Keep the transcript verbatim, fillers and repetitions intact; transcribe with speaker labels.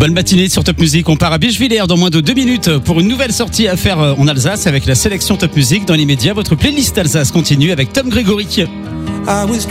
Speaker 1: Bonne matinée sur Top Music. On part à Bischwiller dans moins de deux minutes pour une nouvelle sortie à faire en Alsace avec la sélection Top Music. Dans l'immédiat, votre playlist Alsace continue avec Tom Grégory.